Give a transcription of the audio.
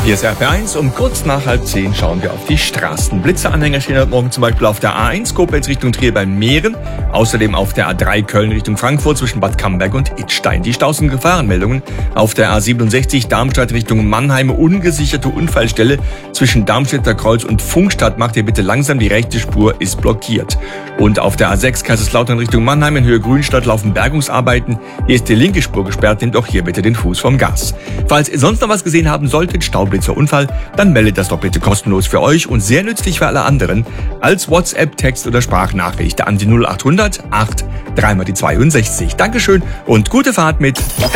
Hier ist RP1. Um kurz nach 9:30 schauen wir auf die Straßen. Blitzeanhänger stehen heute Morgen zum Beispiel auf der A1 Koblenz Richtung Trier bei Meeren. Außerdem auf der A3 Köln Richtung Frankfurt zwischen Bad Camberg und Idstein. Die Staus- und Gefahrenmeldungen auf der A67 Darmstadt Richtung Mannheim. Ungesicherte Unfallstelle zwischen Darmstädter Kreuz und Funkstadt. Macht ihr bitte langsam, die rechte Spur ist blockiert. Und auf der A6 Kaiserslautern Richtung Mannheim in Höhe Grünstadt laufen Bergungsarbeiten. Hier ist die linke Spur gesperrt. Nehmt auch hier bitte den Fuß vom Gas. Falls ihr sonst noch was gesehen haben solltet, Staublitzer, Unfall, dann meldet das doch bitte kostenlos für euch und sehr nützlich für alle anderen als WhatsApp, Text oder Sprachnachricht an die 0800 8 3 mal die 62. Dankeschön und gute Fahrt mit